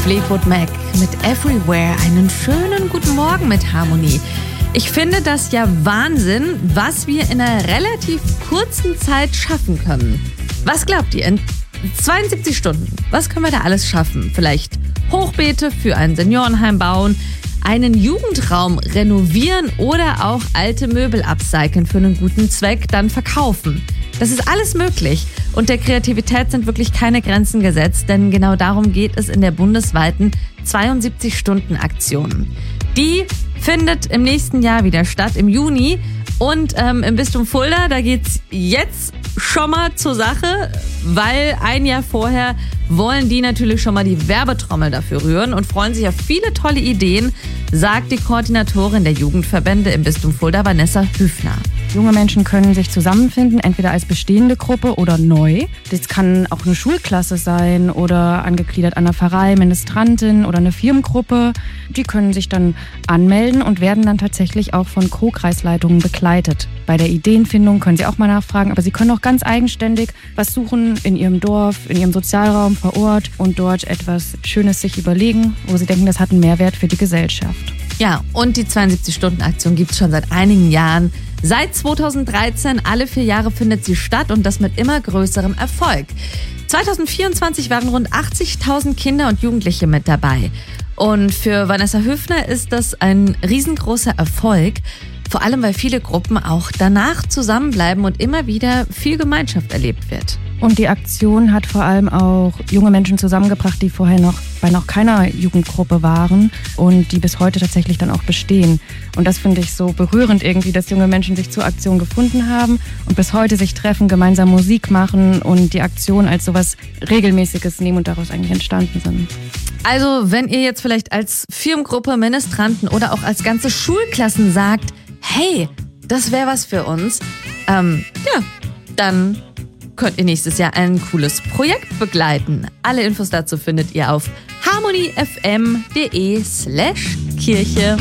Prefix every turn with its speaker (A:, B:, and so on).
A: Fleetwood Mac mit Everywhere. Einen schönen guten Morgen mit Harmonie. Ich finde das ja Wahnsinn, was wir in einer relativ kurzen Zeit schaffen können. Was glaubt ihr? In 72 Stunden, was können wir da alles schaffen? Vielleicht Hochbeete für ein Seniorenheim bauen, einen Jugendraum renovieren oder auch alte Möbel upcyclen für einen guten Zweck, dann verkaufen. Das ist alles möglich und der Kreativität sind wirklich keine Grenzen gesetzt, denn genau darum geht es in der bundesweiten 72-Stunden-Aktion. Die findet im nächsten Jahr wieder statt, im Juni. Und im Bistum Fulda, da geht's jetzt schon mal zur Sache, weil ein Jahr vorher wollen die natürlich schon mal die Werbetrommel dafür rühren und freuen sich auf viele tolle Ideen, sagt die Koordinatorin der Jugendverbände im Bistum Fulda, Vanessa Hüfner.
B: Junge Menschen können sich zusammenfinden, entweder als bestehende Gruppe oder neu. Das kann auch eine Schulklasse sein oder angegliedert an einer Pfarrei, Ministrantin oder eine Firmengruppe. Die können sich dann anmelden und werden dann tatsächlich auch von Co-Kreisleitungen begleitet. Bei der Ideenfindung können sie auch mal nachfragen, aber sie können auch ganz eigenständig was suchen in ihrem Dorf, in ihrem Sozialraum vor Ort und dort etwas Schönes sich überlegen, wo sie denken, das hat einen Mehrwert für die Gesellschaft.
A: Ja, und die 72-Stunden-Aktion gibt es schon seit einigen Jahren. Seit 2013, alle 4 Jahre findet sie statt und das mit immer größerem Erfolg. 2024 waren rund 80.000 Kinder und Jugendliche mit dabei. Und für Vanessa Hüfner ist das ein riesengroßer Erfolg, vor allem weil viele Gruppen auch danach zusammenbleiben und immer wieder viel Gemeinschaft erlebt wird.
B: Und die Aktion hat vor allem auch junge Menschen zusammengebracht, die vorher noch bei noch keiner Jugendgruppe waren und die bis heute tatsächlich dann auch bestehen. Und das finde ich so berührend irgendwie, dass junge Menschen sich zur Aktion gefunden haben und bis heute sich treffen, gemeinsam Musik machen und die Aktion als sowas Regelmäßiges nehmen und daraus eigentlich entstanden sind.
A: Also wenn ihr jetzt vielleicht als Firmengruppe, Ministranten oder auch als ganze Schulklassen sagt, hey, das wäre was für uns, dann könnt ihr nächstes Jahr ein cooles Projekt begleiten. Alle Infos dazu findet ihr auf harmoniefm.de/Kirche.